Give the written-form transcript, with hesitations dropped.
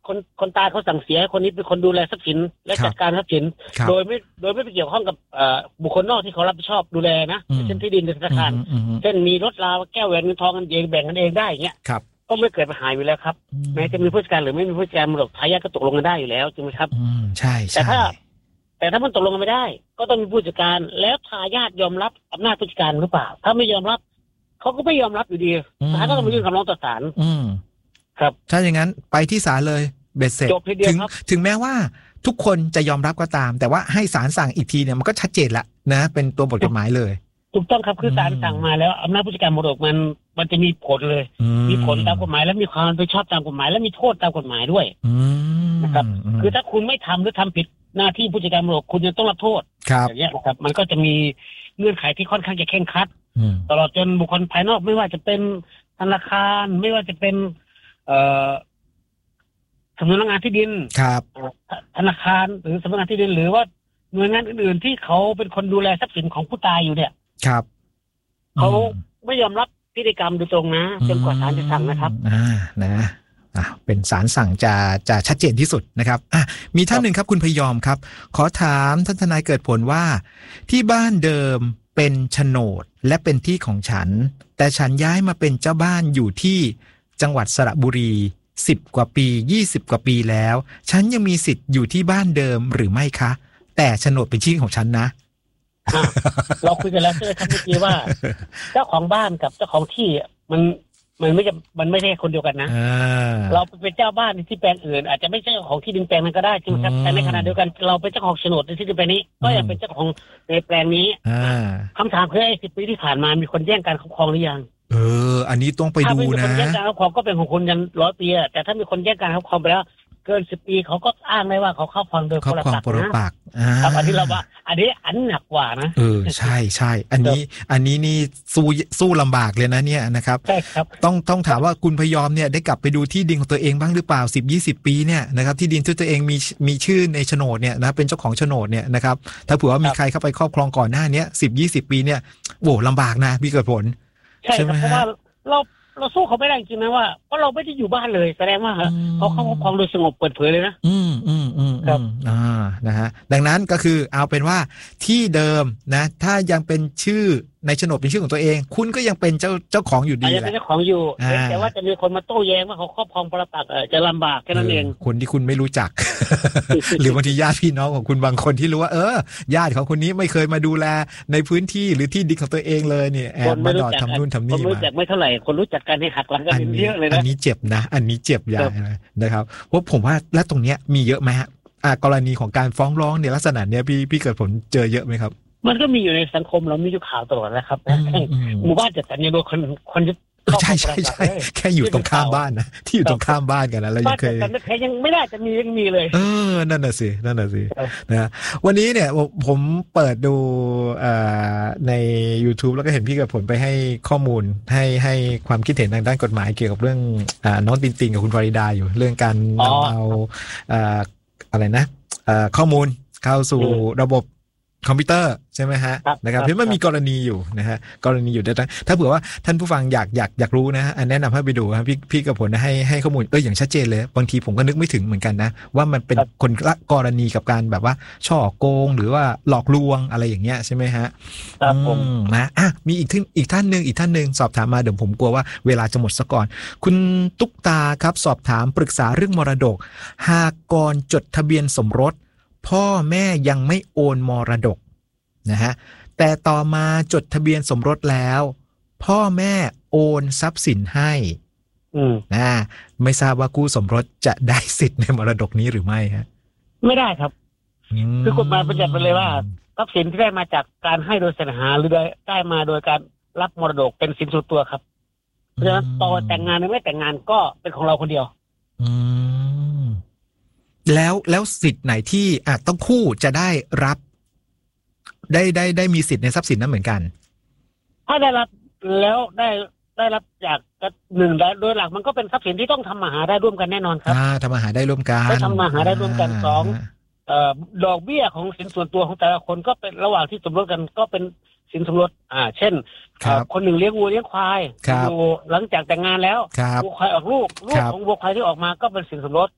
คนตายเขาสั่งเสียคนนี้เป็นคนดูแลทรัพย์สินและจัดการทรัพย์สินโดยไม่ไปเกี่ยวข้องกับบุคคลนอกที่เขารับผิดชอบดูแลนะเช่นที่ดินในธนาคารเช่นมีรถราแก้วแหวนเงินทองกันเองแบ่งกันเองได้อย่างเงี้ยก็ไม่เกิดปัญหาอยู่แล้วครับแม้จะมีผู้จัดการหรือไม่มีผู้จัดการมรดกทายาทก็ตกลงกันได้อยู่แล้วจริงไหมครับใช่แต่ถ้ามันตกลงกันไม่ได้ก็ต้องมีผู้จัดการแล้วทายาทยอมรับอำนาจผู้จัดการหรือเปล่าถ้าไม่ยอมรับเขาก็ไม่ยอมรับอยู่ดีศาลก็ต้องมายื่นคำร้องต่อศาลครับถ้าอย่างนั้นไปที่ศาลเลยเบ็ดเสร็จถึงแม้ว่าทุกคนจะยอมรับก็ตามแต่ว่าให้ศาลสั่งอีกทีเนี่ยมันก็ชัดเจนละนะเป็นตัวบทกฎหมายเลยถูกต้องครับคือศาลสั่งมาแล้วอำนาจผู้จัดการมรดกมันจะมีผลเลยมีผลตามกฎหมายและมีความรับผิดชอบตามกฎหมายและมีโทษตามกฎหมายด้วยนะครับคือถ้าคุณไม่ทำหรือทำผิดหน้าที่ผู้จัดการมรดกคุณจะต้องรับโทษอย่างเงี้ยครับมันก็จะมีเงื่อนไขที่ค่อนข้างจะเคร่งครัดตลอดจนบุคคลภายนอกไม่ว่าจะเป็นธนาคารไม่ว่าจะเป็นสำนักงานที่ดินธนาคารหรือสำนักงานที่ดินหรือว่าหน่วยงานอื่นๆที่เขาเป็นคนดูแลทรัพย์สินของผู้ตายอยู่เนี่ยเขาไม่ยอมรับพิธีกรรมโดยตรงนะจนกว่าศาลจะสั่งนะครับนะเป็นศาลสั่งจะชัดเจนที่สุดนะครับมีท่านหนึ่งครับคุณพยอมครับขอถามท่านทนายเกิดผลว่าที่บ้านเดิมเป็นโฉนดและเป็นที่ของฉันแต่ฉันย้ายมาเป็นเจ้าบ้านอยู่ที่จังหวัดสระบุรี10 กว่าปี20 กว่าปีแล้วฉันยังมีสิทธิ์อยู่ที่บ้านเดิมหรือไม่คะแต่โฉนดเป็นชื่อของฉันนะเราคุยกันแล้วใช่ไหมครับเมื่อกี้ว่าเจ้าของบ้านกับเจ้าของที่มันไม่ใช่คนเดียวกันนะเราเป็นเจ้าบ้านที่แปลงอื่นอาจจะไม่ใช่เจ้าของที่ดินแปลงนั้นก็ได้ใช่ไหมครับแต่ในขณะเดียวกันเราเป็นเจ้าของโฉนดในที่ดินแปลงนี้ก็ยังเป็นเจ้าของในแปลงนี้คำถามคือไอ้10 ปีที่ผ่านมามีคนแย่งการครอบครองหรือยังอันนี้ต้องไปดูนะถ้ามีคนแย่งการครอบครองก็เป็นของคนยัน100 ปีแต่ถ้ามีคนแย่งการครอบครองไปแล้วเกิน10 ปีเขาก็อ้างได้ว่าเขาครอบครองโดยปรปักษ์นะครับอันนี้เราว่าอันหนักกว่านะใช่อันนี้นี่สู้ลำบากเลยนะเนี่ยนะครับใช่ครับต้องถามว่าคุณพยอมเนี่ยได้กลับไปดูที่ดินของตัวเองบ้างหรือเปล่า10-20 ปีเนี่ยนะครับที่ดินที่ตัวเองมีชื่อในโฉนดเนี่ยนะเป็นเจ้าของโฉนดเนี่ยนะครับถ้าเผื่อว่ามีใครเข้าไปครอบครองก่อนหน้านี้10-20 ปีเนี่ยโว้ลำบากนะพี่เกิดผลใช่ครับเพราะว่าเราสู้เขาไม่ได้จริงๆนะว่าเพราะเราไม่ได้อยู่บ้านเลยแสดงว่าเขาครอบครองโดยสงบเปิดเผยเลยนะครับนะฮะดังนั้นก็คือเอาเป็นว่าที่เดิมนะถ้ายังเป็นชื่อในโฉนดเป็นชื่อของตัวเองคุณก็ยังเป็นเจ้าของอยู่ดีแหละเป็นเจ้าของอยู่แต่ว่าจะมีคนมาโต้แย้งว่าเขาครอบครองปรปักษ์จะลำบากแค่นั้นเองคนที่คุณไม่รู้จัก หรือบางทีญาติพี่น้องของคุณบางคนที่รู้ว่าญาติของคนนี้ไม่เคยมาดูแลในพื้นที่หรือที่ดินของตัวเองเลยเนี่ยแอบมาดอดทำนู่นทำนี่คนรู้จักไม่เท่าไหร่คนรู้จักกันให้หักหลังกันเยอะเลยนะอันนี้เจ็บนะอันนี้เจ็บใหญ่นะครับเพราะผมว่าแล้วตรงเนี้ยมีเยอะไหมฮะกรณีของการฟ้องร้องเนี่ยลักษณะเนี้ยพี่เกิดผลเจอเยอะไหมครับมันก็มีอยู่ในสังคมเรามีอยู่ข่าวตลอดนะครับหมู่บ้านจัดสรรยังโดนคนใช่แค่อยู่ตรงข้ามบ้านนะที่อยู่ตรงข้ามบ้านกันนะแล้วยังเคยยังไม่ได้จะมีเลยนั่นน่ะสินะวันนี้เนี่ยผมเปิดดูใน YouTube แล้วก็เห็นพี่กับผลไปให้ข้อมูลให้ความคิดเห็นทางด้านกฎหมายเกี่ยวกับเรื่องน้องติงกับคุณฟาริดาอยู่เรื่องการเอาอะไรนะข้อมูลเข้าสู่ระบบคอมพิวเตอร์ใช่ไหมฮะนะครับเพราะมันมีกรณีอยู่นะฮะกรณีอยู่ถ้าเผื่อว่าท่านผู้ฟังอยากรู้นะฮะแนะนำให้ไปดูครับพี่กับผลให้ข้อมูลอย่างชัดเจนเลยบางทีผมก็นึกไม่ถึงเหมือนกันนะว่ามันเป็นคนละกรณีกับการแบบว่าช่อโกงหรือว่าหลอกลวงอะไรอย่างเงี้ยใช่ไหมฮะครับผมนะมีอีกท่านหนึ่งสอบถามมาเดี๋ยวผมกลัวว่าเวลาจะหมดซะก่อนคุณตุ๊กตาครับสอบถามปรึกษาเรื่องมรดกหากก่อนจดทะเบียนสมรสพ่อแม่ยังไม่โอนมรดกนะฮะแต่ต่อมาจดทะเบียนสมรสแล้วพ่อแม่โอนทรัพย์สินให้ไม่ทราบว่าคู่สมรสจะได้สิทธิ์ในมรดกนี้หรือไม่ฮะไม่ได้ครับคือกฎหมายบัญญัติไปเลยว่าทรัพย์สินที่ได้มาจากการให้โดยเสน่หาหรือได้มาโดยการรับมรดกเป็นสินส่วนตัวครับเพราะฉะนั้นต่อแต่งงานหรือไม่แต่งงานก็เป็นของเราคนเดียวแล้วสิทธิ์ไหนที่ต้องคู่จะได้รับได้มีสิทธิ์ในทรัพย์สินนั้นเหมือนกันถ้าได้รับแล้วได้รับจากหนึ่งโดยหลักมันก็เป็นทรัพย์สินที่ต้องทำมาหาได้ร่วมกันแน่นอนครับทำมาหาได้ร่วมกันทำมาหาได้ร่วมกัน2ดอกเบี้ยของสินส่วนตัวของแต่ละคนก็เป็นระหว่างที่สมรสกันก็เป็นสินสมรสเช่นคนหนึ่งเลี้ยงวัวเลี้ยงควายอยู่หลังจากแต่งงานแล้ววัวควายออกลูกของวัวควายที่ออกมาก็เป็นสินสมรส